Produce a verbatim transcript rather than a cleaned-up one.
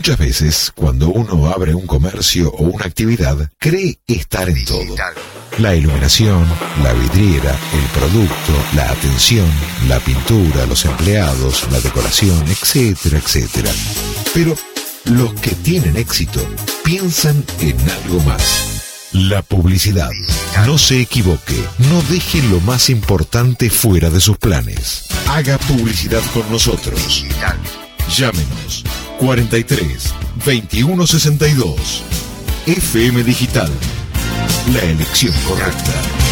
Muchas veces, cuando uno abre un comercio o una actividad, cree estar en todo. La iluminación, la vidriera, el producto, la atención, la pintura, los empleados, la decoración, etcétera, etcétera. Pero los que tienen éxito piensan en algo más. La publicidad. No se equivoque, no deje lo más importante fuera de sus planes. Haga publicidad con nosotros. Llámenos cuarenta y tres, veintiuno sesenta y dos. F M Digital. La elección correcta.